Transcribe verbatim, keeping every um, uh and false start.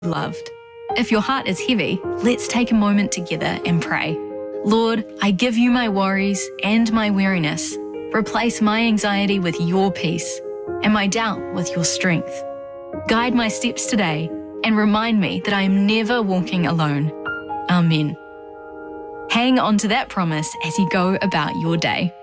loved. If your heart is heavy, let's take a moment together and pray. Lord, I give you my worries and my weariness. Replace my anxiety with your peace and my doubt with your strength. Guide my steps today and remind me that I am never walking alone. Amen. Hang on to that promise as you go about your day.